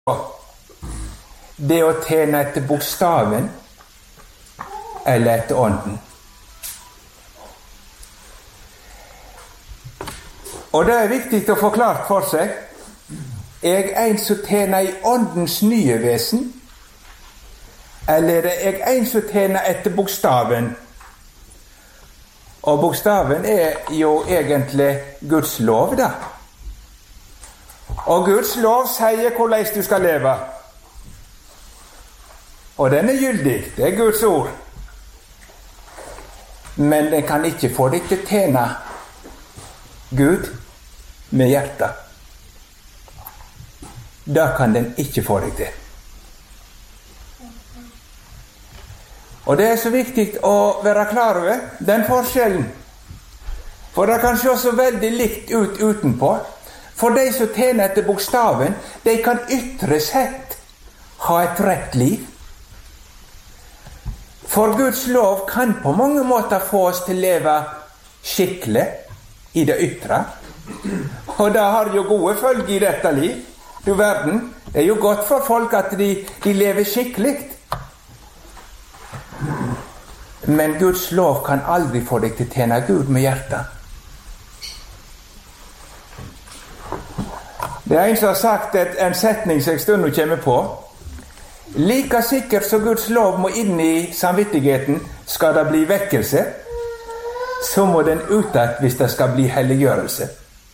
det å tjene etter bokstaven eller etter ånden. Og det er viktig å få klart for seg: er jeg en som tjener i åndens nye vesen, eller er jeg en som tjener etter bokstaven? Og bokstaven er jo egentlig Guds lov, da. Og Guds lov sier hvordan du skal leve. Og den er gyldig, det er Guds ord. Men den kan ikke få deg til å tjene Gud med hjertet. Da kan den ikke få deg til. Og det er så viktig å være klar over den forskjellen. For det kan se så veldig likt ut utenpå. For de som tjener etter bokstaven, de kan ytre sett ha et rett liv. For Guds lov kan på mange måter få oss til å leve skikkelig i det ytre. Og det har jo gode følger i dette liv. Du verden, det er jo godt for folk at de lever skikkelig. Men Guds lov kan aldri få deg til å tjene Gud med hjertet. Det er en som har sagt en setning som jeg stund kommer på. Like sikkert som Guds lov må inn i samvittigheten skal det bli vekkelse, så må den utad hvis det skal bli helliggjørelse.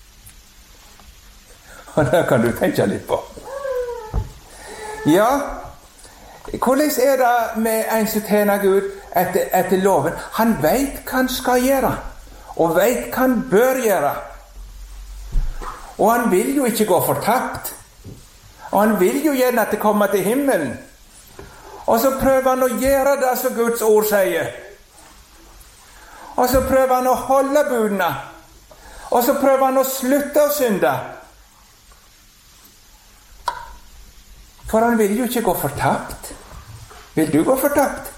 Og det kan du tenke litt på. Ja, hvordan er det med en som tjener Gud etter loven? Han vet hva han skal gjøre, og vet hva han bør gjøre. Og han vil jo ikke gå fortapt. Og han vil jo gjerne at det kommer til himmelen. Og så prøver han å gjøre det som Guds ord sier. Og så prøver han å holde budene. Og så prøver han å slutte å synde. For han vil jo ikke gå fortapt. Vil du gå fortapt?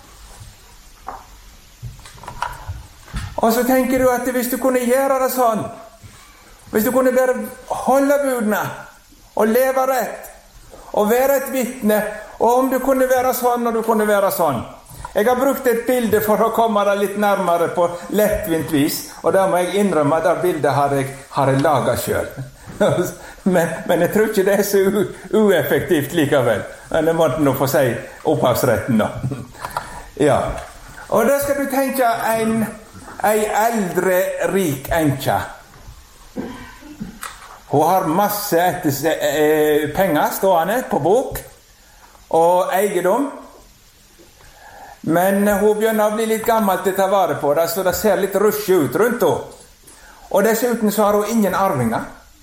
Og så tenker du at hvis du kunne gjøre det sånn, hvis du kunne bare holde budene og leve rett og være et vitne, og om du kunne være sånn og du kunne være sånn. Jeg har brukt et bilde for å komme deg litt nærmere på lettvint vis, og da må jeg innrømme at det bildet har jeg laget selv. men jeg tror ikke det er så ueffektivt likevel. Men jeg måtte nå få si opphavsretten da. Ja. Og da skal du tenke en eldre rik enke. Hun har masse penger stående på bok og eiendom, men hun begynner å bli litt gammel til å ta vare på det, så det ser litt rusje ut rundt henne. Og dessuten så har hun ingen arvinger.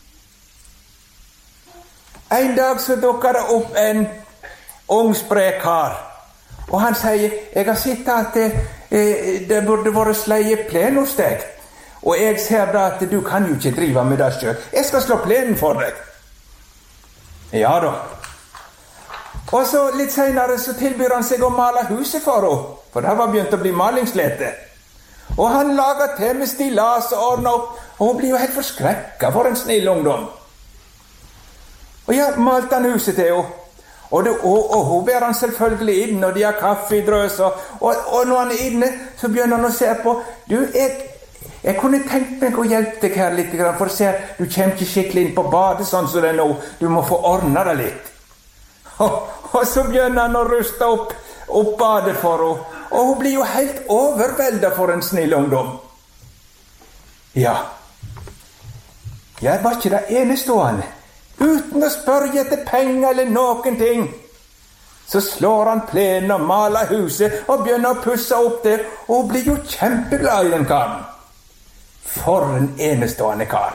En dag så dukker det opp en ung sprek kar, og han sier: jeg har sett at det burde vært sleieplen hos deg. Og jeg ser da at du kan jo ikke drive med det selv. Jeg skal slå plenen for deg. Ja da. Og så litt senere så tilbyr han seg å male huset for henne. For det var begynt å bli malingslete. Og han lager til med stillas og ordner opp. Og hun blir jo helt forskrekket for en snill ungdom. Og ja, malte han huset til henne. Og hun ber han selvfølgelig inn, og de har kaffe i drøs. Og når han er inne, så begynner han å se på. Du, jeg kunne tenkt meg å hjelpe deg her litt, for å se at du kommer ikke skikkelig inn på badet sånn som det er nå. Du må få ordnet det litt. Og så begynner han å ruste opp badet for henne. Og hun blir jo helt overveldet for en snill ungdom. Ja, jeg var ikke det enestående. Uten å spørre etter penger eller noen ting, så slår han plenen og maler huset og begynner å pusse opp det. Og hun blir jo kjempeglad i den karen. For en enestående kar.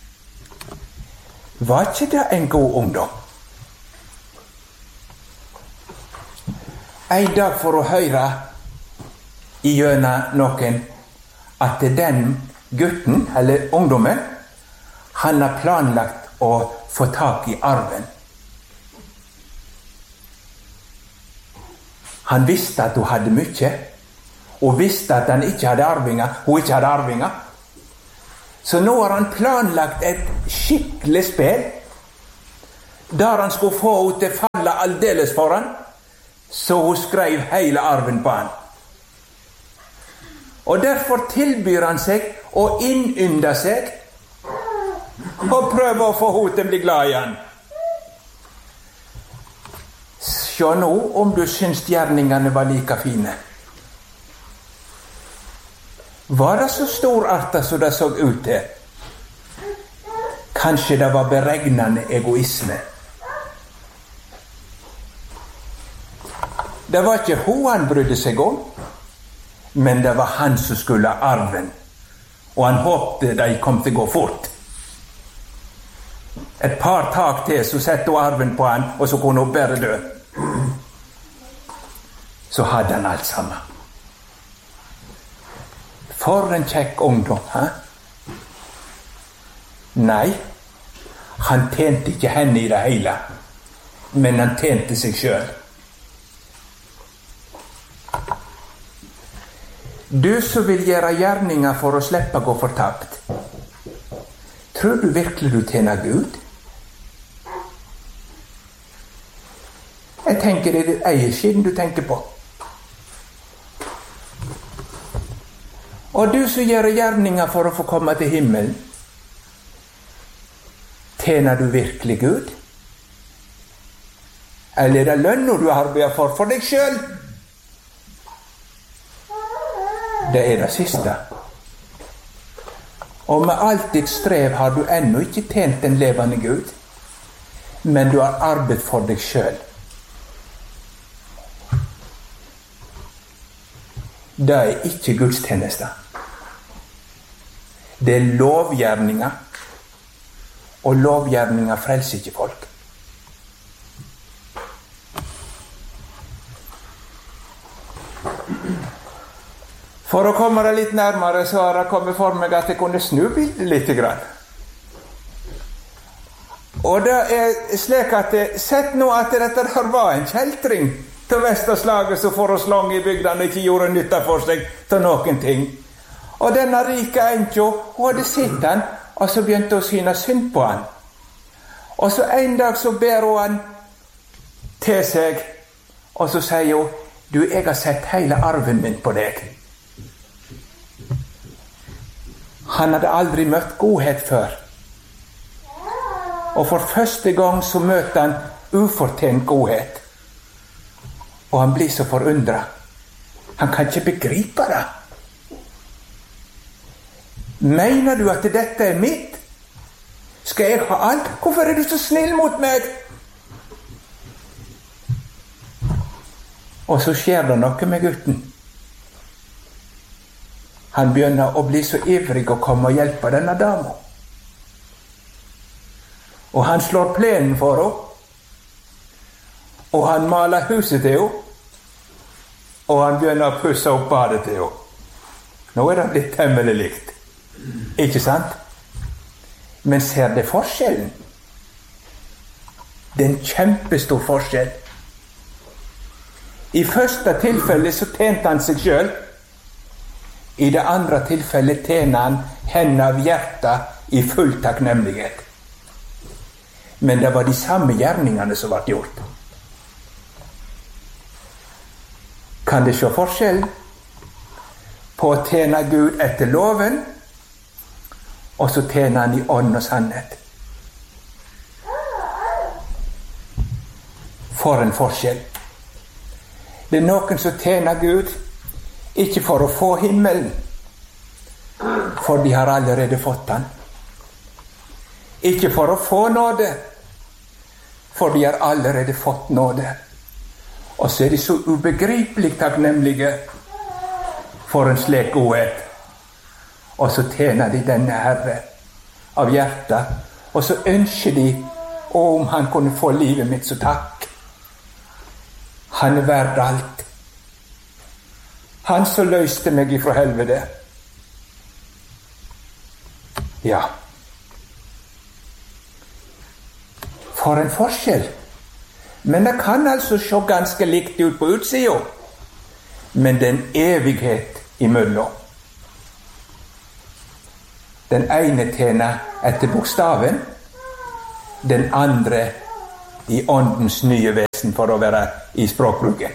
Var ikke det en god ungdom? En dag får hun høre igjennom noen at den gutten, eller ungdommen, han har planlagt å få tak i arven. Han visste at hun hadde mye, og visste at han ikke hadde arvinger, hun ikke hadde arvinger. Så nå har han planlagt et skikkelig spill. der han skulle få henne til falle aldeles foran, så hun skrev hele arven på han. Og derfor tilbyr han seg og innynder seg og prøver å få henne til å bli glad i han. Se nå om du syns gjerningene var like fine. Var det så storartet som det så ut til? Kanskje det var beregnende egoisme. Det var ikke hun han brydde seg om, men det var han som skulle ha arven, og han håpte de kom til å gå fort. Et par tak til, så sette hun arven på han, og så kunne hun bare dø. Så hadde han alt sammen. For en kjekk ungdom, hæ? Nei, han tjente ikke henne i det hele, men han tjente seg selv. Du som vil gjøre gjerninger for å slippe å gå fortapt, tror du virkelig du tjener Gud? Jeg tenker det er ditt eget skinn du tenker på. Og du som gjør gjerninger for å få komme til himmelen, tjener du virkelig Gud? Eller er det lønna du arbeider for deg selv? Det er det siste. Og med alt ditt strev har du ennå ikke tjent den levende Gud, men du har arbeidet for deg selv. Det er ikke gudstjenester. Det er lovgjerninger, og lovgjerninger frelser ikke folk. For å komme det litt nærmere, så har det kommet for meg at jeg kunne snu bildet litt grann. Og det er slik at sett nå at dette der var en kjeltring til Vesterslaget som for oss lang i bygdene ikke gjorde nytta for seg til noen ting. Og denne rike enkja, hun hadde sett han, og så begynte hun å synes synd på han. Og så en dag så ber hun han til seg, og så sier hun, du, jeg har sett hele arven min på deg. Han hadde aldri møtt godhet før. Og for første gang så møter han ufortjent godhet. Og han blir så forundret. Han kan ikke begripe det. Mener du at dette er mitt? Skal jeg ha alt? Hvorfor er du så snill mot meg? Og så skjer det noe med gutten. Han begynner å bli så ivrig å komme og hjelpe denne dama. Og han slår plenen for henne. Og han maler huset til henne. Og han begynner å pusse opp badet til henne. Nå er det blitt temmelig likt. Ikke sant? Men ser det forskjellen? Det er en kjempestor forskjell. I første tilfelle så tjente han seg selv. I det andre tilfellet tjener han henne av hjertet i full takknemlighet. Men det var de samme gjerningene som ble gjort. Kan det se forskjellen på å tjene Gud etter loven, og så tjener han i ånd og sannhet? For en forskjell. Det er noen som tjener Gud ikke for å få himmelen, for de har allerede fått han. Ikke for å få nåde, for de har allerede fått nåde. Og så er de så ubegripelig takknemlige for en slik godhet. Og så tjener de denne Herre av hjertet, og så ønsker de, om han kunne få livet mitt, så takk. Han er verd alt. Han som løste meg ifra helvete. Ja. For en forskjell. Men det kan altså se ganske likt ut på utsida. Men det er en evighet imellom. Den ene tjener etter bokstaven, den andre i åndens nye vesen, for å være i språkbruken.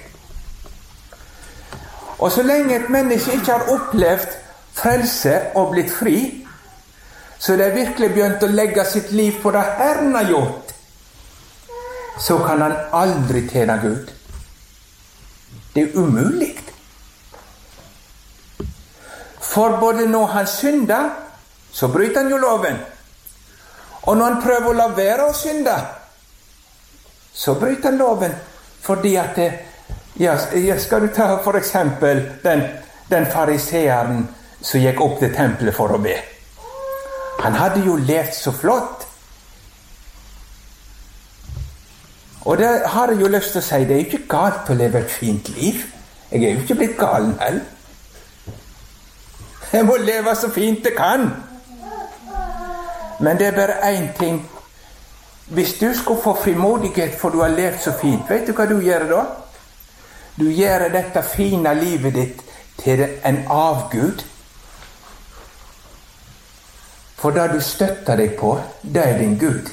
Og så lenge et menneske ikke har opplevd frelse og blitt fri, så det er virkelig begynt å legge sitt liv på det Herren har gjort, så kan han aldri tjene Gud. Det er umulig. For både når han synder, så bryter han jo loven. Og når han prøver å la være å synde, så bryter han loven. Fordi at skal du ta for eksempel den fariseeren som gikk opp til tempelet for å be. Han hadde jo levd så flott. Og det har jeg jo lyst til å si, det er jo ikke galt å leve et fint liv. Jeg er jo ikke blitt galen heller. Jeg må leve så fint jeg kan. Men det er bare en ting. Hvis du skal få frimodighet for du har levd så fint, vet du hva du gjør da? Du gjør dette fine livet ditt til en avgud. For det du støtter deg på, det er din Gud.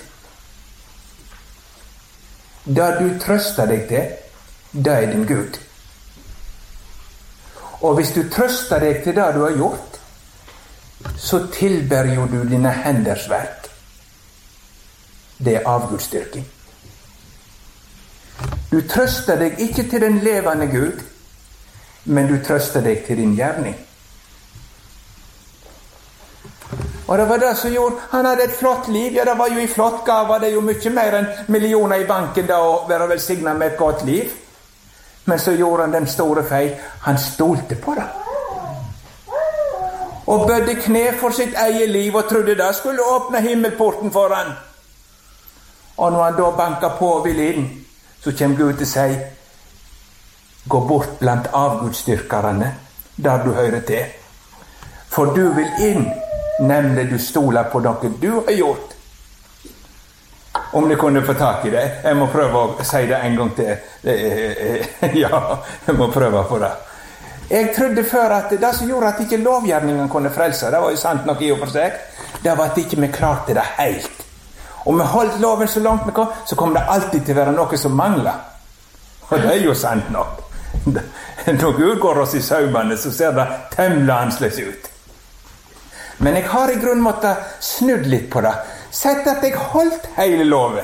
Det du trøster deg til, det er din Gud. Og hvis du trøster deg til det du har gjort, så tilber jo du dine henders verk. Det er avgudsdyrking. Du trøster deg ikke til den levende Gud, men du trøster deg til din gjerning. Og det var det som gjorde, han hadde et flott liv, ja det var jo i flott gave, det er jo mye mer enn millioner i banken da å være velsignet med et godt liv. Men så gjorde han den store feil, han stolte på det. Og bødde kne for sitt eget liv og trodde det skulle åpne himmelporten for han. Og når han da banket på og ville inn, så kommer Gud til å si, gå bort blant avgudsdyrkerne, der du hører til. For du vil inn, nemlig du stoler på noe du har gjort. Om du kunne få tak i det. Jeg må prøve å si det en gang til. Ja, jeg må prøve på det. Jeg trodde før at det som gjorde at ikke lovgjerningen kunne frelse, det var jo sant nok i og for seg, det var at ikke vi klarte det helt. Om vi holdt loven så langt vi kom, så kom det alltid til å være noe som manglet. Og det er jo sant nok. Når Gud går oss i saumene, så ser det temmelig annerledes ut. Men jeg har i grunn måttet snudd litt på det. Sett at jeg holdt hele loven.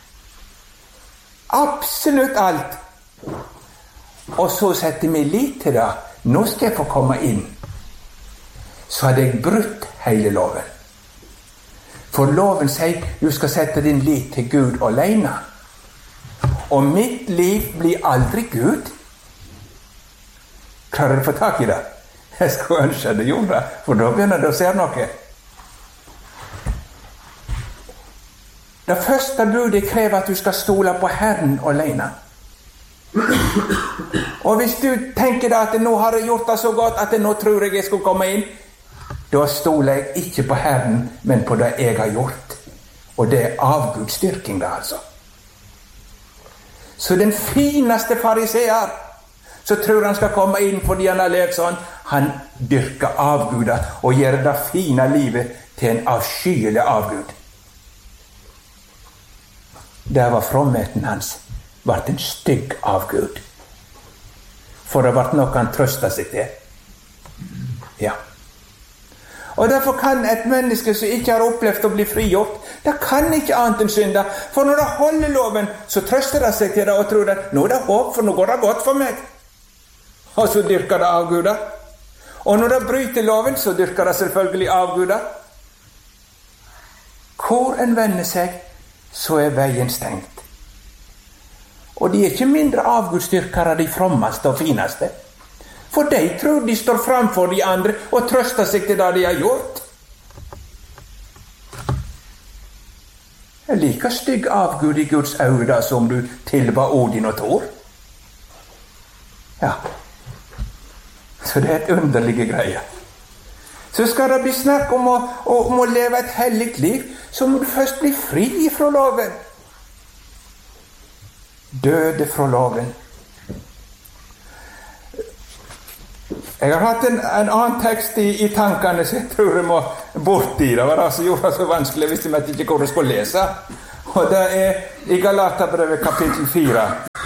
Absolutt alt. Og så setter vi lit til det. Nå skal jeg få komme inn. Så hadde jeg brutt hele loven. For loven sier du skal sette din lit til Gud alene. Og mitt liv blir aldri Gud. Klarer du å få tak i det? Jeg skulle ønske det gjorde det, for da begynner det å se noe. Det første budet krever at du skal stole på Herren alene. Og hvis du tenker at nå har jeg gjort det så godt at nå tror jeg skal komme inn, da stoler jeg ikke på Herren, men på det jeg har gjort. Og det er avgudsdyrking da, altså. Så den fineste fariseer, så tror han skal komme inn fordi han har levd sånn, han dyrker avguder og gjør det fine livet til en avskyelig avgud. Der var fromheten hans ble en stygg avgud. For det ble noe han trøstet seg til. Ja. Og derfor kan et menneske som ikke har opplevd å bli frigjort, det kan ikke annet enn synde. For når det holder loven, så trøster det seg til det og tror at nå er det håp, for nå går det godt for meg. Og så dyrker det avguder. Og når det bryter loven, så dyrker det selvfølgelig avguder. Hvor en vender seg, så er veien stengt. Og de er ikke mindre avgudsdyrkere de frommeste og fineste. For de tror de står framfor de andre og trøster seg til det de har gjort. Det er like stygg avgud i Guds øyne som du tilba Odin og Thor. Ja. Så det er et underlige greie. Så skal det bli snakk om å leve et helligt liv, så må du først bli fri fra loven. Døde fra loven. Jeg har hatt en annen tekst i tankene, så jeg tror jeg må bort i det. Det var det som gjorde det så vanskelig hvis jeg ikke hvor jeg skulle lese. Og det i Galaterbrevet kapittel 4.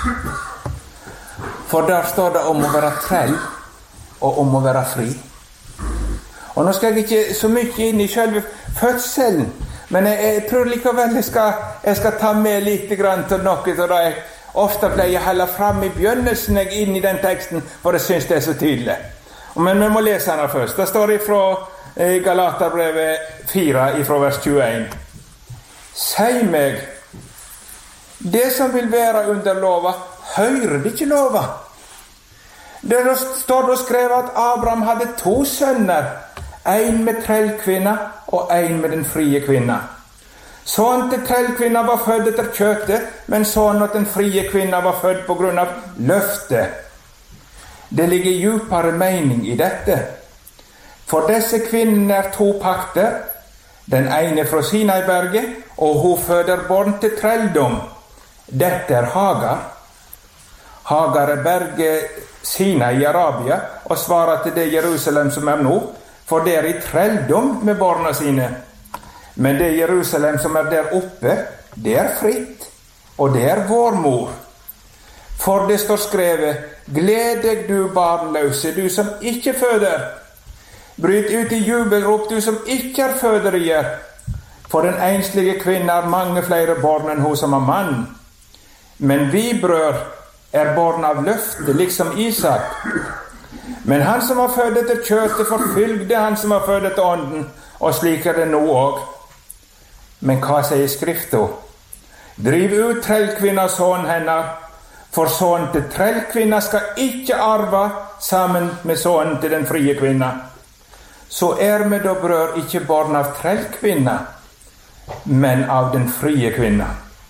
For der står det om å være trell og om å være fri. Og nå skal jeg ikke så mye inn i selve fødselen, men jeg tror likevel jeg skal ta med litt grann til noe av det jeg ofte pleier å holde frem i begynnelsen inn i den teksten, for jeg synes det er så tydelig. Men vi må lese den først. Det står ifra Galaterbrevet 4, ifra vers 21. Si meg, det som vil være under lova, hører det ikke lova? Det står da skrevet at Abraham hadde 2 sønner, en med trellkvinna og en med den frie kvinna. Sånn til trellkvinna var født etter kjøttet, men sånn at den frie kvinna var født på grunn av løftet. Det ligger djupere mening i dette. For disse kvinnene er 2 pakter, den ene fra Sinaiberget, og hun føder barn til trelldom. Dette er Hagar. Hagar er berget Sinai i Arabia, og svarer til det Jerusalem som er nå, for det er i trelldom med barna sine. Men det Jerusalem som er der oppe, det er fritt, og det er vår mor. For det står skrevet, gled deg du barnløse, du som ikke føder. Bryt ut i jubelrop, du som ikke er føderier. For den enslige kvinne har mange flere barn enn hun som har mann. Men vi brød er barn av løfte, liksom Isak. Men han som var født etter kjøttet, forfylgde han som var født etter ånden, og slik er det nå også. Men hva sier Skriften? Driv ut trellkvinna sønnen hennes, for sønnen til trellkvinna skal ikke arve sammen med sønnen til den frie kvinna. Så er vi da brød ikke barn av trellkvinna, men av den frie kvinna.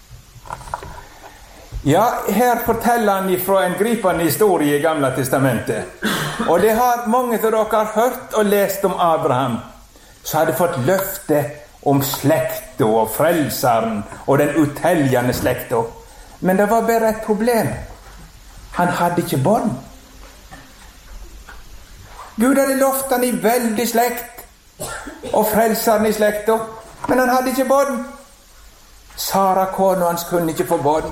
Ja, her forteller han fra en gripende historie i Gamle testamentet. Og det har mange av dere hørt og lest om Abraham, som hadde fått løfte om slekta og frelseren og den uteljende slekta. Men det var bare et problem. Han hadde ikke barn. Gud hadde lovt han i veldig slekt, og frelseren i slekta, men han hadde ikke barn. Sara, kona hans, kunne ikke få barn.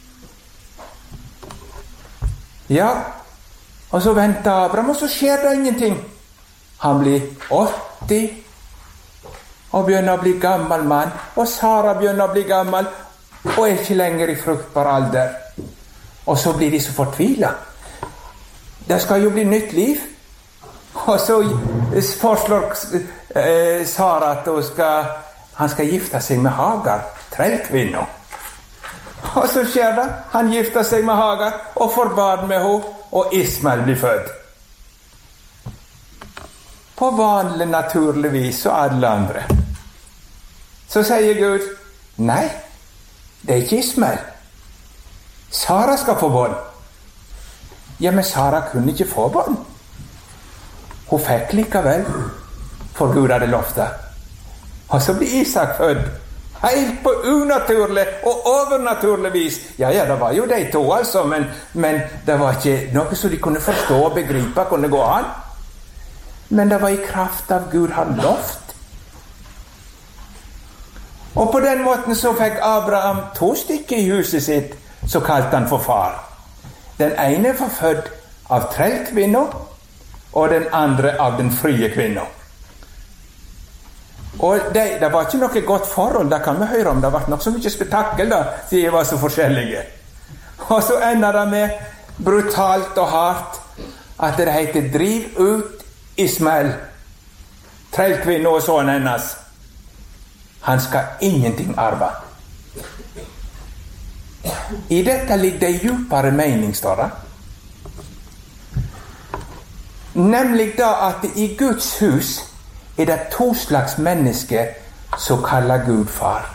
Ja, og så venter Abraham, og så skjer det ingenting. Han blir 80, og begynner å bli gammel mann, og Sara begynner å bli gammel, og er ikke lenger i fruktbar alder. Og så blir de så fortvilet. Det skal jo bli nytt liv. Og så foreslår Sara at han skal gifte seg med Hagar, trellkvinna. Og så skjer det. Han gifter seg med Hagar og får barn med henne, og Ismael blir født. På vanlig, naturlig vis, og alle andre. Så sier Gud, nei, det er ikke Ismael. Sara skal få barn. Ja, men Sara kunne ikke få barn. Hun fikk likevel, for Gud hadde lovt det. Og så blir Isak født. Helt på unaturlig og overnaturlig vis. Ja, det var jo de 2 altså, men det var ikke noe som de kunne forstå og begripe kunne gå an. Men det var i kraft av Gud han lovt. Og på den måten så fikk Abraham 2 stykker i huset sitt, så kalte han for far. Den ene var født av trellkvinna, og den andre av den frie kvinna. Og det var ikke noe godt forhold, det kan vi høre om. Det var nok så mye spetakkel da, de var så forskjellige. Og så ender det med brutalt og hardt at det heter driv ut Ismael, trellkvinna og sønnen hennes. Han skal ingenting arve. I dette ligger det djupere mening, står det. Nemlig da at i Guds hus er det 2 slags mennesker som kaller Gud far.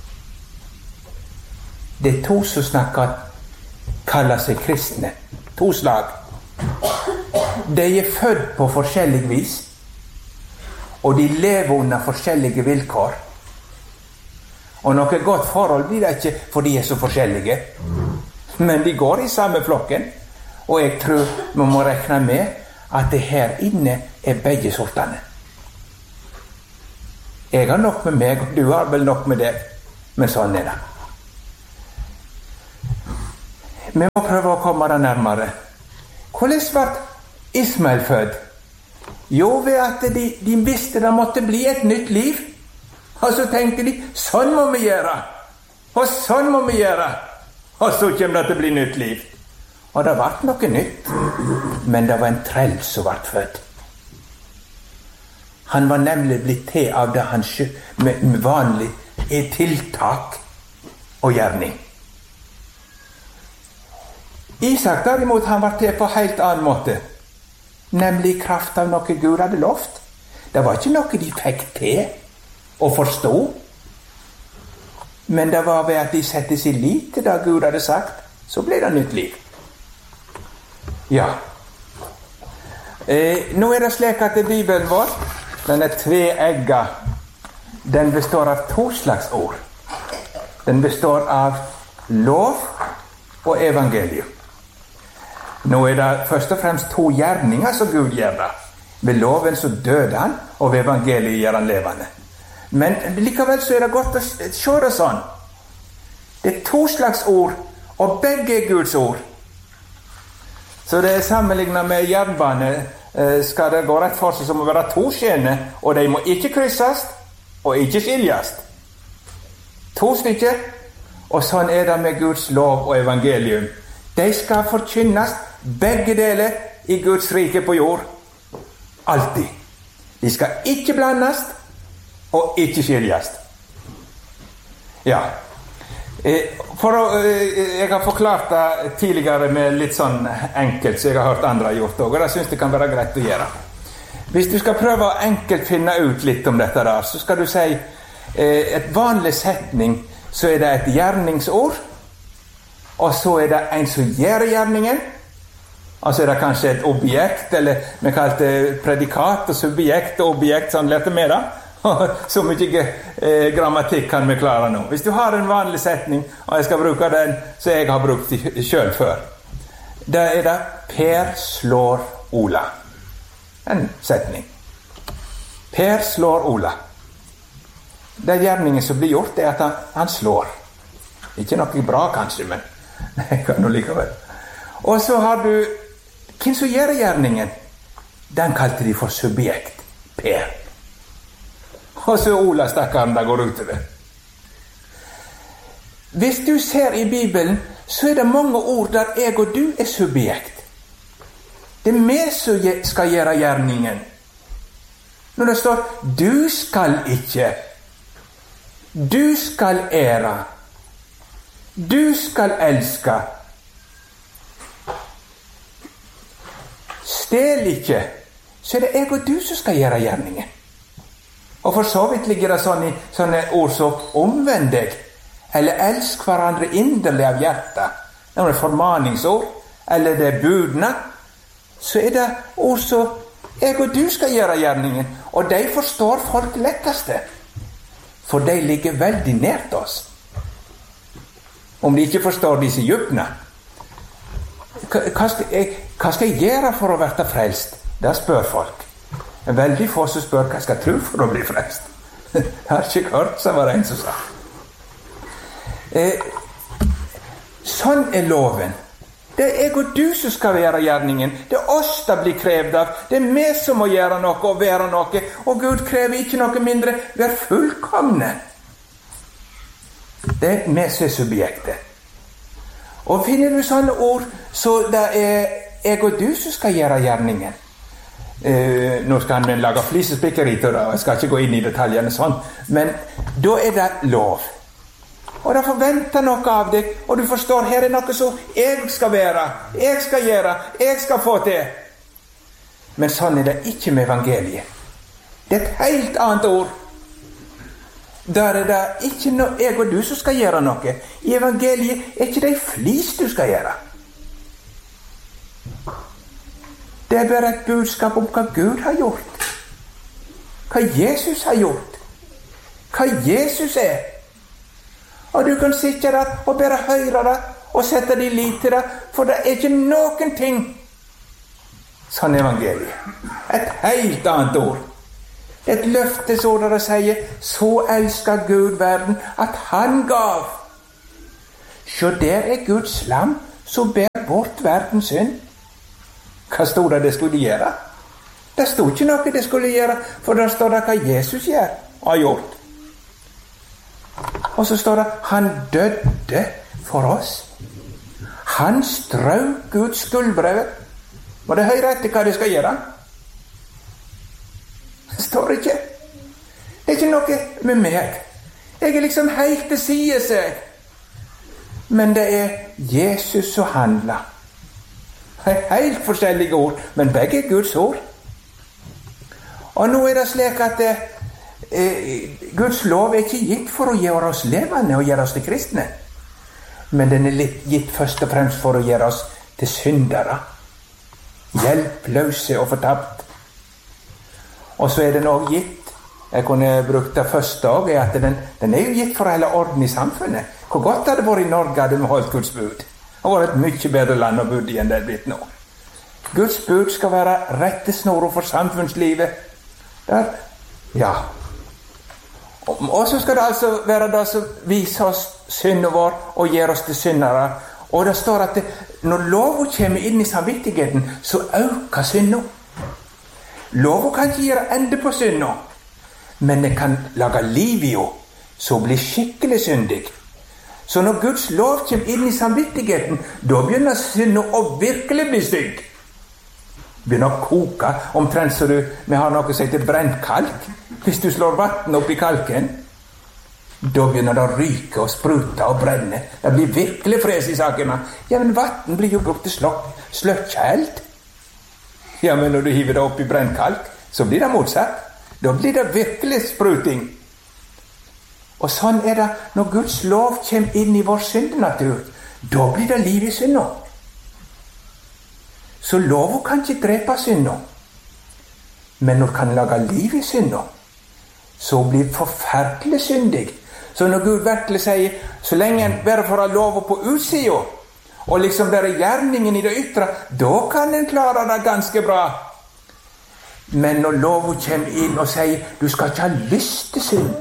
Det er 2 som kaller seg kristne. 2 slag. De er født på forskjellig vis, og de lever under forskjellige vilkår. Og noe godt forhold blir det ikke, for de er så forskjellige. Men de går i samme flokken, og jeg tror vi må regne med at det her inne er begge sortene. Jeg har nok med meg, og du har vel nok med deg, men sånn er det. Vi må prøve å komme det nærmere. Hvordan ble Ismael født? Jo, ved at de visste det måtte bli et nytt liv. Og så tenkte de, sånn må vi gjøre. Og sånn må vi gjøre. Og så kommer det til å bli nytt liv. Og det ble noe nytt. Men det var en trell som ble født. Han var nemlig blitt til av det han med vanlig tiltak og gjerning. Isak derimot, han var til på helt annen måte. Nemlig i kraft av noe Gud hadde lovt. Det var ikke noe de fikk til å forstå. Men det var ved at de sette sin lit til det Gud hadde sagt, så ble det nytt liv. Ja. Nå er det slik at Bibelen vår, den er tveegga. Den består av 2 slags ord. Den består av lov og evangelium. Nå er det først og fremst 2 gjerninger som Gud gjør det. Ved loven så døde han, og ved evangeliet gjør han levende. Men likevel så er det godt å se det sånn. Det er 2 slags ord, og begge er Guds ord. Så det er sammenlignet med jernbane. Skal det gå rett for seg, så må det være 2 skjener, og de må ikke krysses, og ikke skiljes. 2 stykker, og sånn er det med Guds lov og evangelium. De skal forkynnes begge deler i Guds rike på jord. Alltid. De skal ikke blandes, og ikke skiljes. Ja. Jeg har forklart det tidligere med litt sånn enkelt, så jeg har hørt andre har gjort det, og det synes jeg kan være greit å gjøre. Hvis du skal prøve å enkelt finne ut litt om dette der, så skal du si et vanlig setning, så er det et gjerningsord, og så er det en som gjør gjerningen, og så er det kanskje et objekt, eller vi kaller det predikat og subjekt og objekt, sånn lærte vi det. Så mye grammatikk kan vi klare nå. Hvis du har en vanlig setning, og jeg skal bruke den så jeg har brukt selv før, da er det Per slår Ola. En setning. Per slår Ola. Det gjerningen som blir gjort, er at han slår. Ikke noe bra kanskje, men jeg kan nå likevel. Og så har du hvem som gjør gjerningen. Den kalte de for subjekt. Per. Og så Ola stakkaren der går ut til det. Hvis du ser i Bibelen, så er det mange ord der jeg og du er subjekt. Det er vi som skal gjøre gjerningen. Når det står, du skal ikke, du skal ære, du skal elske, stel ikke, så er det jeg og du som skal gjøre gjerningen. Og for så vidt ligger det sånne ord som omvend deg, eller elsk hverandre inderlig av hjertet. Når det er formaningsord, eller det er budene, så er det ord som jeg og du skal gjøre gjerningen. Og de forstår folk letteste, for de ligger veldig nært oss. Om de ikke forstår disse djupene. Hva skal jeg gjøre for å være frelst? Det spør folk. Veldig få som spør hva jeg skal tro for å bli frelst. Jeg har ikke hørt, så var det en som sa. Sånn er loven. Det er jeg og du som skal gjøre gjerningen. Det er oss det blir krevet av. Det er vi som må gjøre noe og være noe. Og Gud krever ikke noe mindre. Vi er fullkomne. Det er vi som er subjektet. Og finner du sånne ord, så det er jeg og du som skal gjøre gjerningen. Nå skal han lage flisespikkeri til det, og jeg skal ikke gå inn i detaljene sånn, men da er det lov. Og da forventer noe av deg, og du forstår, her er noe som jeg skal være, jeg skal gjøre, jeg skal få til. Men sånn er det ikke med evangeliet. Det er et helt annet ord. Der er det ikke jeg og du som skal gjøre noe. I evangeliet er ikke det flis du skal gjøre. Det er bare et budskap om hva Gud har gjort. Hva Jesus har gjort. Hva Jesus er. Og du kan sitte der og bare høre det og sette din lit til det, for det er ikke noen ting. Sånn evangeliet. Et helt annet ord. Et løftesord der det sier, så elsker Gud verden at han gav. Så der er Guds lam så bær bort verdens synd. Hva stod det skulle gjøre? Det stod ikke noe det skulle gjøre, for det står det hva Jesus har gjort. Og så står det, han døde for oss. Han strøk Guds skuldbrevet. Må det høre etter hva det skal gjøre? Det står ikke. Det er ikke noe med meg. Jeg er liksom helt til side seg. Men det er Jesus som handler. Det er helt forskjellige ord, men begge er Guds ord. Og nå er det slik at Guds lov er ikke gitt for å gjøre oss levende og gjøre oss til kristne. Men den er gitt først og fremst for å gjøre oss til syndere. Hjelpløse og fortapt. Og så er den også gitt, jeg kunne brukt det første også, at den er jo gitt for å holde orden i samfunnet. Hvor godt hadde det vært i Norge hadde vi holdt Guds bud. Det har vært et mye bedre land å bo i enn det er blitt nå. Guds bud skal være rettesnor for samfunnslivet. Der, ja. Og så skal det altså være det som viser oss synden vår og gjør oss til syndere. Og det står at når loven kommer inn i samvittigheten, så øker synden. Loven kan ikke gjøre ende på synden, men det kan lage liv i henne, så blir skikkelig syndig. Så når Guds lov kommer inn i samvittigheten, da begynner synden å virkelig bli stygg. Begynner å koke, omtrent så vi har noe som heter brent kalk. Hvis du slår vatten opp i kalken, da begynner det å ryke og sprute og brenne. Det blir virkelig fres i sakene. Ja, men vatten blir jo brukt til sløkkjeld. Ja, men når du hiver det opp i brent kalk, så blir det motsatt. Da blir det virkelig spruting. Og sånn er det når Guds lov kommer inn i vår syndenatur. Da blir det liv i synden. Så loven kan ikke drepe synden. Men når kan lage liv i synden, så blir det forferdelig syndig. Så når Gud virkelig sier, så lenge en bare får ha loven på utsiden, og liksom bare gjerningen i det ytre, da kan en klare det ganske bra. Men når loven kommer inn og sier, du skal ikke ha lyst til synd.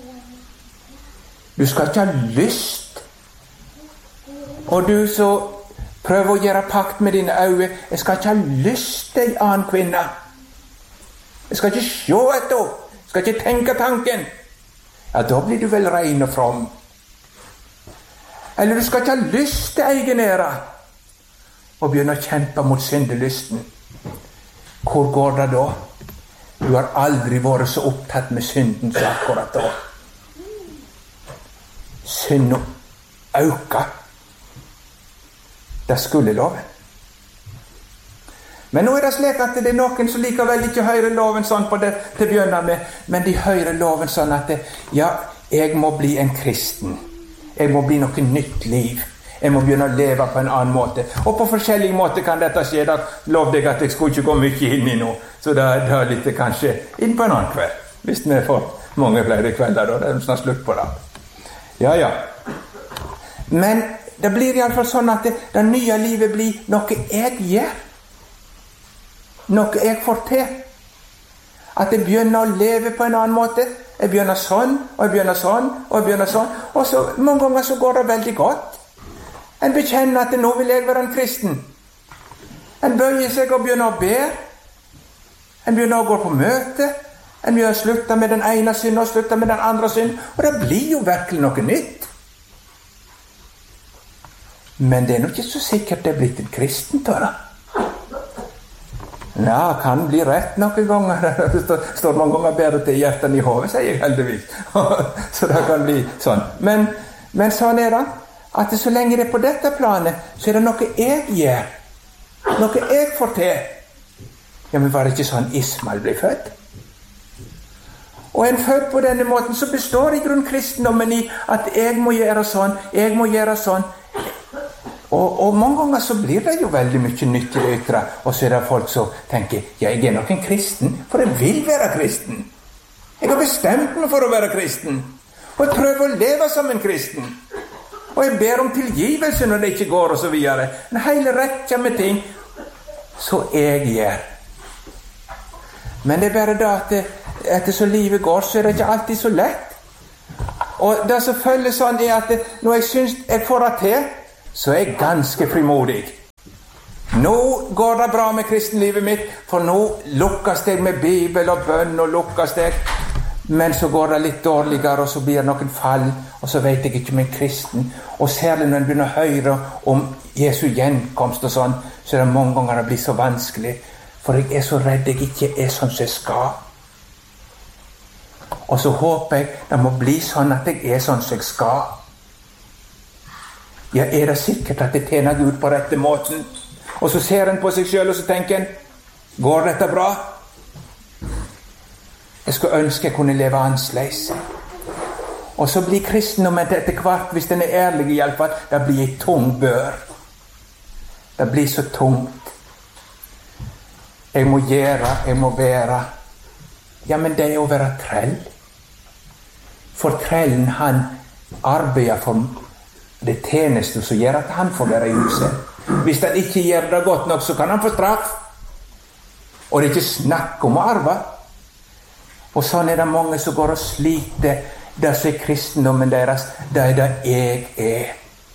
Du skal ikke ha lyst. Og du så prøver å gjøre pakt med dine øyne. Jeg skal ikke ha lyst til en annen kvinne. Jeg skal ikke se etter henne. Jeg skal ikke tenke tanken. Ja, da blir du vel ren og from. Eller du skal ikke ha lyst til egen ære og begynne å kjempe mot syndelysten. Hvor går det da? Du har aldri vært så opptatt med synden som akkurat da. Synden øker. Det skulle loven. Men nå er det slik at det er noen som likevel ikke hører loven sånn på det til å begynne med, men de hører loven sånn at ja, jeg må bli en kristen. Jeg må bli noe nytt liv. Jeg må begynne å leve på en annen måte. Og på forskjellige måter kan dette skje. Da lovde jeg at jeg skulle ikke gå mye inn i noe. Så da litt kanskje inn på en annen kveld. Hvis vi får mange flere kvelder, da er det snart slutt på det. Ja, ja. Men det blir i alle fall sånn at det nye livet blir noe jeg gjør. Noe jeg får til. At jeg begynner å leve på en annen måte. Jeg begynner sånn, og jeg begynner sånn, og jeg begynner sånn. Og så mange ganger så går det veldig godt. En bekjenner at nå vil jeg være en kristen. En bøyer seg og begynner å be. En begynner å gå på møte. En begynner å slutte med den ene synden og slutte med den andre synden. Og det blir jo virkelig noe nytt. Men det er nok ikke så sikkert det er blitt en kristen, da. Ja, kan bli rett noen ganger. Det står mange ganger bedre til hjertene i hodet, sier jeg heldigvis. Så det kan bli sånn. Men sånn er det. At så lenge det er på dette planet, så er det noe jeg gjør. Noe jeg får til. Ja, men var det ikke sånn Ismael ble født? Og en født på denne måten, så består i grunn kristendommen i at jeg må gjøre sånn, jeg må gjøre sånn. Og mange ganger så blir det jo veldig mye nytt i det ytre. Og så er det folk som tenker, ja, jeg er nok en kristen, for jeg vil være kristen. Jeg har bestemt meg for å være kristen. Og jeg prøver å leve som en kristen. Og jeg ber om tilgivelse når det ikke går, og så videre. En hel rekke med ting så jeg gjør. Men det er bare da at etter så livet går, så er det ikke alltid så lett. Og det som føles sånn er at når jeg synes jeg får det til, så er jeg ganske frimodig. Nå går det bra med kristenlivet mitt, for nå lukkes jeg med Bibel og bønn og lukkes jeg. Men så går det litt dårligere, og så blir det noen fall, og så vet jeg ikke om jeg er kristen. Og særlig når jeg begynner å høre om Jesu gjenkomst og sånn, så er det mange ganger det blir så vanskelig, for jeg er så redd jeg ikke er sånn som jeg skal. Og så håper jeg det må bli sånn at jeg er sånn som jeg skal. Ja, er det sikkert at jeg tjener Gud på rette måten? Og så ser en på seg selv, og så tenker en, går dette bra? Jeg skulle ønske jeg kunne leve annerledes. Og så blir kristendommen etter hvert, hvis den er ærlig i alle fall, det blir en tung bør. Det blir så tungt. Jeg må gjøre, jeg må være. Ja, men det er å være trell. For trellen, han arbeider for det tjeneste som gjør at han får være i huset. Hvis han ikke gjør det godt nok, så kan han få straff. Og det er ikke snakk om å arve. Og sånn er det mange som går og sliter. Det som er kristendommen deres, det er det jeg er.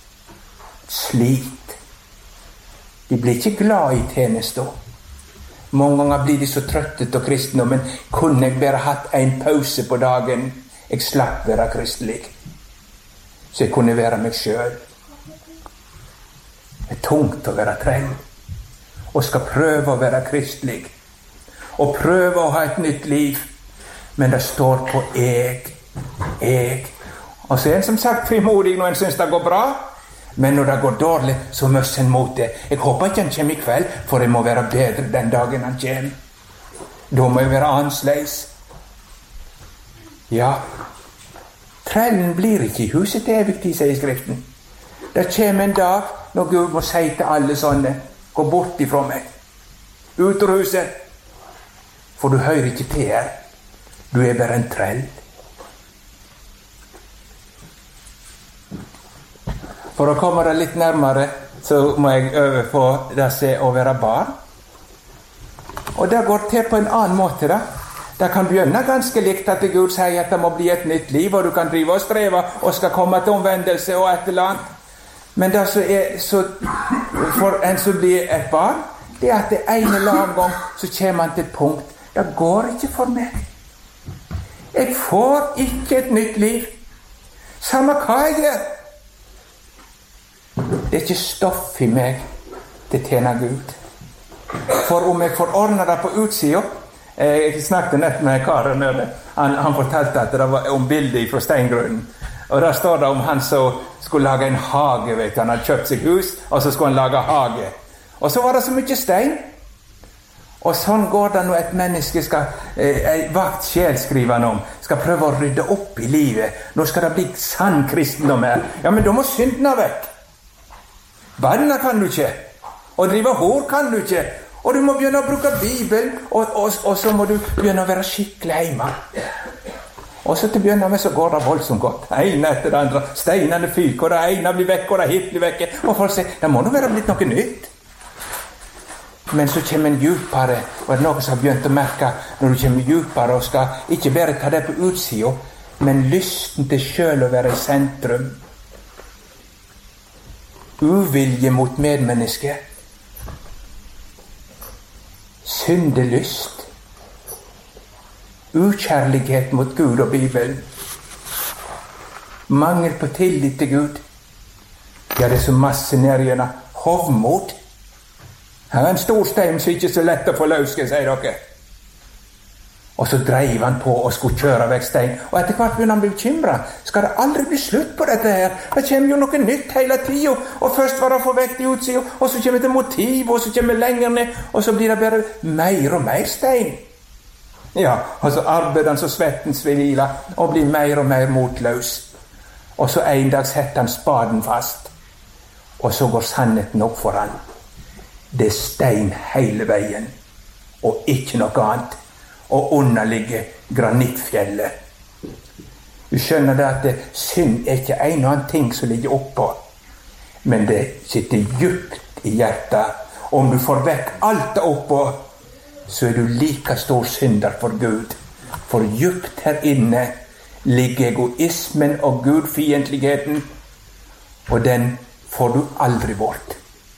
Slit. De blir ikke glad i tjenester. Mange ganger blir de så trøttet av kristendommen. Kunne jeg bare hatt en pause på dagen? Jeg slapp være kristelig. Så jeg kunne være meg selv. Det er tungt å være trell. Og skal prøve å være kristelig. Og prøve å ha et nytt liv. Men det står på jeg. Og så er en som sagt frimodig når en synes det går bra. Men når det går dårlig, så møs en mot det. Jeg håper ikke han kommer i kveld, for jeg må være bedre den dagen han kommer. Da må jeg være annerledes. Ja, trellen blir ikke i huset til evig tid, sier Skriften. Det kommer en dag når Gud må si til alle sånne, gå bort ifra meg. Ut av huset. For du hører ikke til her. Du er bare en trell. For å komme det litt nærmere, så må jeg øve på det å være barn. Og det går til på en annen måte da. Det kan begynne ganske likt at Gud sier at det må bli et nytt liv, og du kan drive og streve og skal komme til omvendelse og et eller annet. Men det som er så, for en som blir et barn, det er at det ene eller annen gang så kommer han til et punkt. Det går ikke for meg. Jeg får ikke et nytt liv. Samme hva jeg gjør. Det er ikke stoff i meg til å tjene Gud. For om jeg får ordne det på utsiden. Jeg snakket nett med karen. Han fortalte at det var om bildet fra steingrunnen. Og der står det om han som skulle lage en hage, vet du. Han hadde kjøpt seg hus, og så skulle han lage hage. Og så var det så mye stein. Og sånn går det når et menneske skal, vakt sjel skriver han om, skal prøve å rydde opp i livet. Nå skal det bli sann kristendom her. Ja, men da må syndene vekk. Banna kan du ikke. Og drive hår kan du ikke. Og du må begynne å bruke Bibelen, og så må du begynne å være skikkelig hjemme. Og så til å begynne med så går det voldsomt godt. Ene etter det andre. Steinene fyker, og det ene blir vekk, og det hitt blir vekk. Og folk sier, det må nå være blitt noe nytt. Men så kommer en djupere, og det er noe som har begynt å merke når du kommer djupere og skal ikke bare ta det på utsiden, men lysten til selv å være i sentrum. Uvilje mot medmennesket. Syndelyst. Ukjærlighet mot Gud og Bibelen. Mangel på tillit til Gud. Ja, det er så masse nærgjørende. Hovmod. Her er en stor stein som ikke er så lett å få løs, skal jeg si dere. Og så dreiv han på og skulle kjøre vekk stein. Og etter hvert begynner han bli bekymret. Skal det aldri bli slutt på dette her? Det kommer jo noe nytt hele tiden. Og først var det å få vekk de utsiden, og så kommer det motiv, og så kommer det lenger ned, og så blir det bare mer og mer stein. Ja, og så arbeider han så svetten svila, og blir mer og mer motløs. Og så en dag setter han spaden fast. Og så går sannheten opp for han. Det er stein hele veien, og ikke noe annet. Og under ligger granittfjellet. Du skjønner det at synd er ikke en annen ting som ligger oppå, men det sitter djupt i hjertet. Om du får vekk alt det oppå, så er du like stor synder for Gud. For djupt her inne ligger egoismen og gudfiendtligheten, og den får du aldri bort.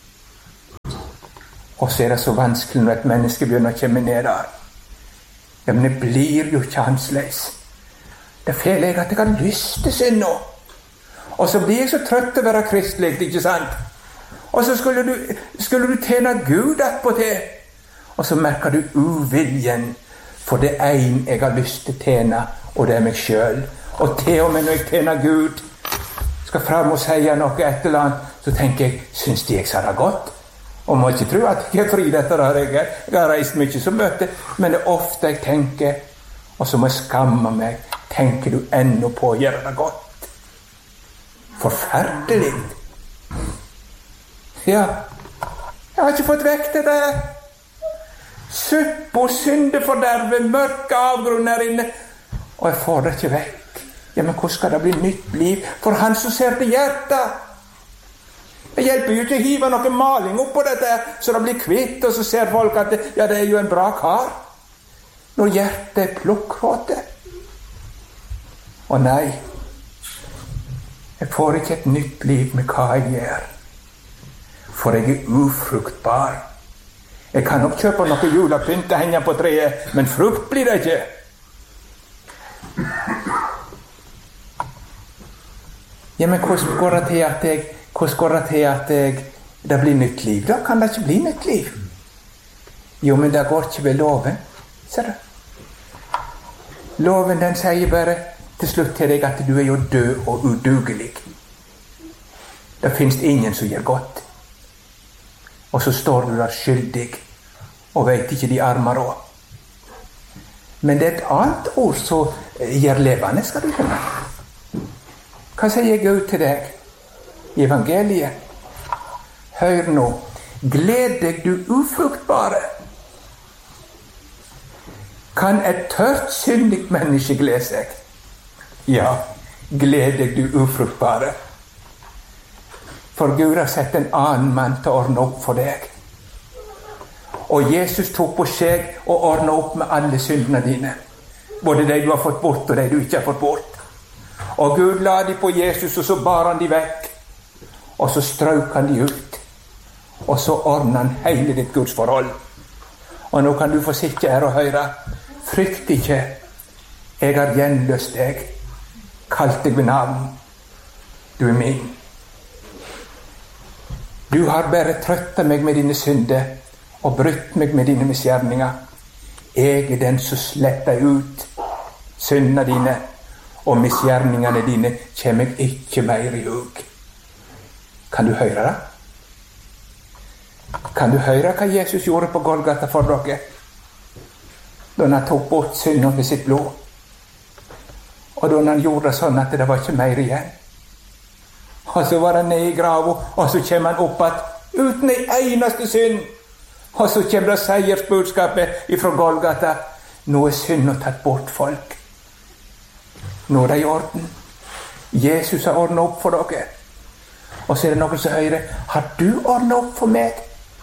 Og så det så vanskelig når et menneske begynner å komme ned der. Ja, men det blir jo ikke annerledes. Det føler jeg at jeg har lyst til synd nå. Og så blir jeg så trøtt til å være kristelig, ikke sant? Og så skulle du tjene Gud på det. Og så merker du uviljen for det en jeg har lyst til å tjene, og det er meg selv. Og til og med når jeg tjener Gud, skal frem og si noe et eller annet, så tenker jeg, synes de jeg sa det godt? Og må ikke tro at jeg er fri dette der. Jeg har reist mye som møte, men det er ofte jeg tenker, og så må jeg skamme meg, tenker du ennå på å gjøre det godt? Forferdelig. Ja, jeg har ikke fått vekk det der. Supp og syndeforderve, mørke avgrunn her inne, og jeg får det ikke vekk. Ja, men hvordan skal det bli nytt liv for han som ser til hjertet? Det hjelper jo ikke å hive noe maling opp på dette, så det blir kvitt, og så ser folk at det er jo en bra kar. Når hjertet er plukkråte. Og nei, jeg får ikke et nytt liv med hva jeg gjør. For jeg er ufruktbar. Jeg kan nok kjøpe noe julepynt og henge på treet, men frukt blir det ikke. Ja, men hvordan går det til at det blir nytt liv? Da kan det ikke bli nytt liv. Jo, men det går ikke ved loven, ser du. Loven den sier bare til slutt til deg at du er jo død og udugelig. Det finnes ingen som gjør godt. Og så står du der skyldig og vet ikke de armer også. Men det er et annet ord som gjør levende, skal du skjønne. Hva sier Gud til deg i evangeliet? Hør nå. Gled deg, du ufruktbare. Kan et tørt, syndig menneske glede seg? Ja, gled deg, du ufruktbare. For Gud har sett en annen mann til å ordne opp for deg. Og Jesus tok på seg og ordnet opp med alle syndene dine. Både de du har fått bort og de du ikke har fått bort. Og Gud la de på Jesus, og så bar han de vekk. Og så strøk han de ut. Og så ordnet han hele ditt gudsforhold. Og nå kan du få sitte her og høre. Frykt ikke. Jeg har gjenløst deg. Kalt deg ved navn. Du er min. Du har bare trøttet meg med dine synder og brutt meg med dine misgjerninger. Jeg er den som sletter ut syndene dine, og misgjerningene dine kommer jeg ikke mer i hug. Kan du høre det? Kan du høre hva Jesus gjorde på Golgata for dere? Da han tok bort synden med sitt blod. Og da han gjorde det sånn at det var ikke mer igjen. Og så var han ned i graven, og så kommer han opp at uten en eneste synd. Og så kommer det seiersbudskapet ifra Golgata. Nå er synden tatt bort, folk. Nå er det i orden. Jesus har ordnet opp for dere. Og så er det noen som hører, har du ordnet opp for meg?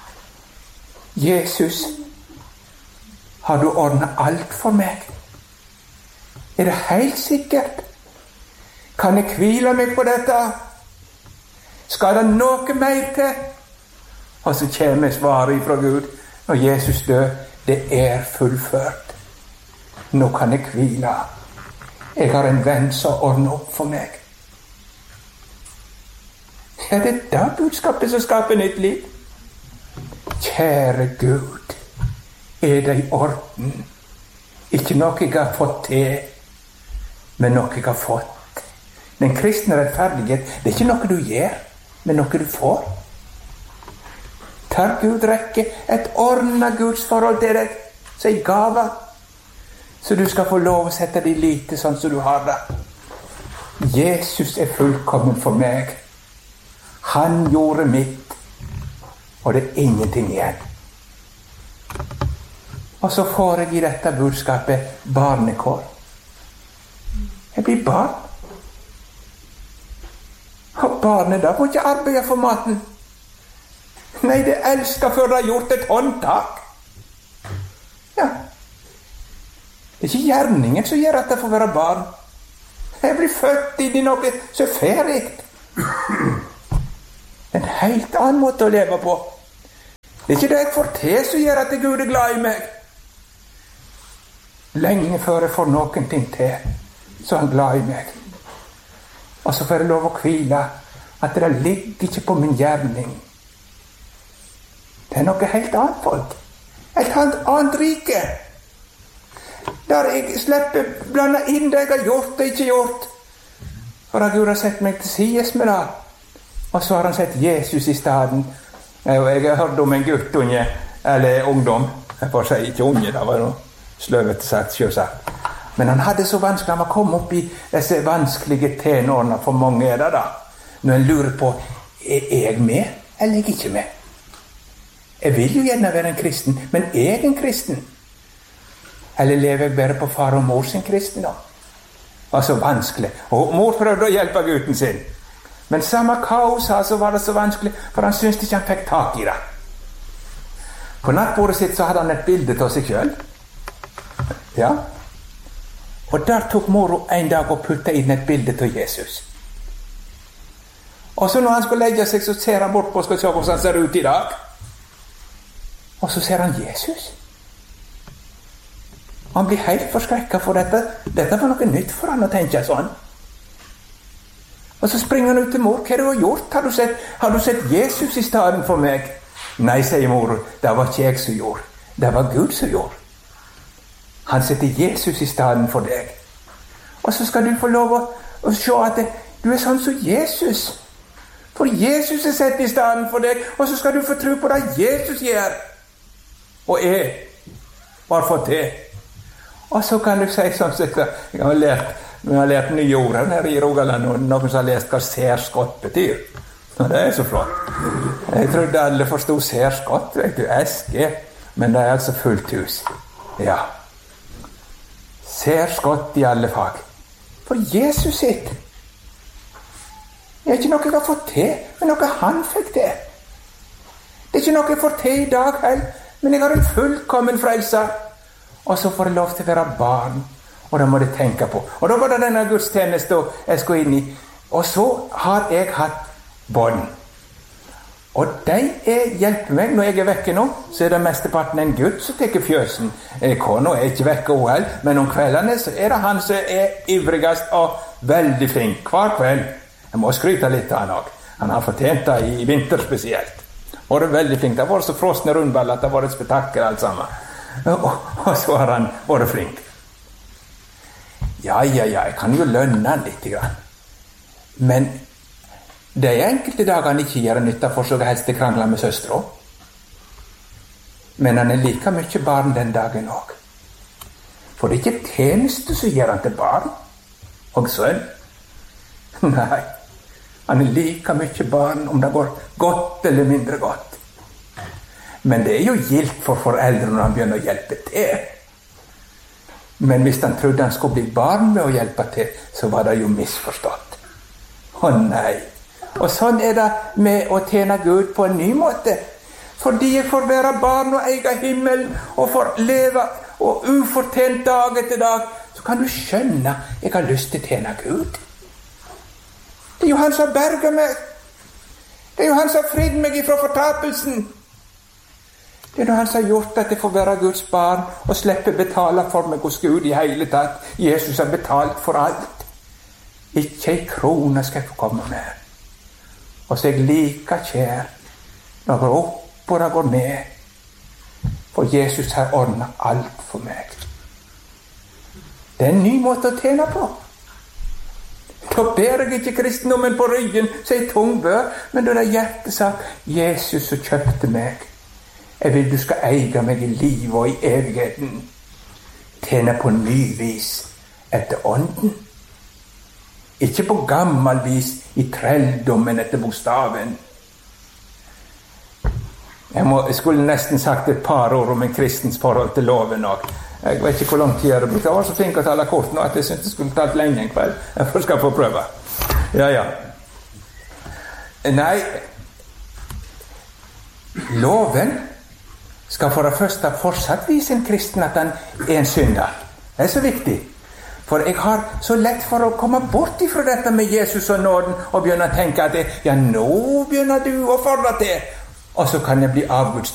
Jesus, har du ordnet alt for meg? Er det helt sikkert? Kan jeg hvile meg på dette? Skal det noe mer til? Og så kommer svaret fra Gud. Når Jesus dør, det er fullført. Nå kan jeg hvile. Jeg har en venn som ordner opp for meg. Ja, det er da budskapet som skaper nytt liv. Kjære Gud, er det i orden? Ikke noe jeg har fått til, men noe jeg har fått. Den kristne rettferdighet, det er ikke noe du gjør, men noe du får. Tar Gud rekke et ordnet Guds forhold til deg, så en gave, så du skal få lov å sette deg lite sånn som du har det. Jesus er fullkommen for meg. Han gjorde mitt, og det er ingenting igjen. Og så får jeg i dette budskapet barnekår. Jeg blir barn. Og barnet da får ikke arbeide for maten. Nei, det elsker før det har gjort et håndtak. Ja. Det er ikke gjerningen som gjør at det får være barn. Jeg blir født inn i noe så ferdig. helt annen måte å leve på. Det er ikke det jeg får til som gjør at Gud er glad i meg. Lenge før jeg får noen ting til, så er han glad i meg. Og så får jeg lov å hvile at det ligger ikke på min gjerning. Det er noe helt annet folk. Et annet rike. Der jeg slipper blande inn det jeg har gjort og ikke gjort. For at Gud har sett meg til sides med det. Og så har han sett Jesus i stedet. Jeg har hørt om en guttunge, eller ungdom. Jeg får si ikke unge, det var noe sløvete sagt, selvsagt. Men han hadde så vanskelig, han var kommet opp i disse vanskelige tenårene, for mange er det da. Når en lurer på, er jeg med, eller er jeg ikke med? Jeg vil jo gjerne være en kristen, men er jeg en kristen? Eller lever jeg bare på far og mor sin kristendom? Det var så vanskelig. Og mor prøvde å hjelpe gutten sin. Men samme kaos så var det så vanskelig, for han syntes ikke han fikk tak i det. På nattbordet sitt så hadde han et bilde av seg selv. Ja. Og der tok mor en dag og puttet inn et bilde av Jesus. Og så når han skulle legge seg, så ser han bort på og skal se hvordan han ser ut i dag. Og så ser han Jesus. Han blir helt forskrekket for dette. Dette var noe nytt for han å tenke sånn. Og så springer han ut til mor. Hva har du gjort? Har du sett Jesus i stedet for meg? Nei, sier mor. Det var ikke jeg som gjorde. Det var Gud som gjorde. Han setter Jesus i stedet for deg. Og så skal du få lov å se at du er sånn som Jesus. For Jesus er sett i stedet for deg. Og så skal du få tro på det Jesus gjør. Og jeg har fått det. Og så kan du si sånn sett, vi har lært nye ord her i Rogaland, og noen som har lest hva særskott betyr. Og det er så flott. Jeg trodde alle forstod særskott, vet du, eske, men det er altså fullt hus. Ja. Særskott i alle fag. For Jesus sitt. Det er ikke noe jeg har fått til, men noe han fikk til. Det er ikke noe jeg får til i dag heller, men jeg har en fullkommen frelse. Og så får jeg lov til å være barn. Og det må jeg tenke på. Og da var det denne gudstjeneste jeg skulle inn i. Og så har jeg hatt barn. Og de hjelper meg når jeg er vekke nå. Så er det mesteparten en gutt som tenker fjøsen. Kona er ikke vekke OL, men om kveldene så er det han som er ivrigast og veldig flink hver kveld. Jeg må skryte litt av han også. Han har fortjent det i vinter spesielt. Og det er veldig flink. Det var så frosne rundball at det var et spetakkel alt sammen. Og så har han vært flink. Ja, jeg kan jo lønne han litt grann. Men det er enkelte dager han ikke gjør nytta for så helst til krangler med søstre. Men han er like mye barn den dagen også. For det er ikke tjeneste som gjør han til barn og sønn. Nei, han er like mye barn om det går godt eller mindre godt. Men det er jo gildt for foreldrene når han begynner å hjelpe til. Men hvis han trodde han skulle bli barn ved å hjelpe til, så var det jo misforstått. Å nei. Og sånn er det med å tjene Gud på en ny måte. Fordi jeg får være barn og eie himmelen, og får leve og ufortjent dag etter dag, så kan du skjønne jeg har lyst til å tjene Gud. Det er jo han som berger meg. Det er jo han som fridde meg ifra fortapelsen. Det er han som har gjort at jeg får være Guds barn og slippe betale for meg hos Gud i hele tatt. Jesus har betalt for alt. Ikke en krone skal jeg få komme med. Og så er jeg like kjær når det går opp og det går ned. For Jesus har ordnet alt for meg. Det er en ny måte å tjene på. Da ber jeg ikke kristendommen på ryggen, så er jeg tung bør, men da det hjertet sa, Jesus som kjøpte meg. Jeg vil du skal eie meg i livet og i evigheten. Tjene på ny vis etter ånden. Ikke på gammel vis i trelldommen etter bokstaven. Jeg skulle nesten sagt et par ord om en kristens forhold til loven også. Jeg vet ikke hvor lang tid jeg brukte. Jeg var så flink å tale kort nå at jeg syntes jeg skulle talt lenge en kveld. Jeg skal få prøve. Ja. Nei, loven skal for det første fortsatt vise en kristen at han er en synder. Det er så viktig. For jeg har så lett for å komme bort ifra dette med Jesus og nåden, og begynne å tenke at ja, nå begynner du å fordre til. Og så kan jeg bli avgudsdyrker.